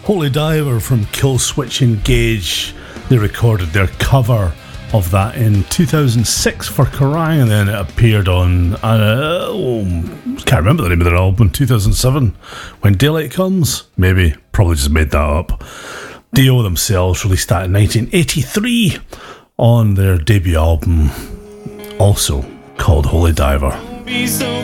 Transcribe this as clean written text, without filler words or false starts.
Holy Diver from Killswitch Engage. They recorded their cover of that in 2006 for Kerrang, and then it appeared on can't remember the name of their album, 2007, When Daylight Comes. Maybe, probably just made that up. Dio themselves released that in 1983 on their debut album, also called Holy Diver. Be so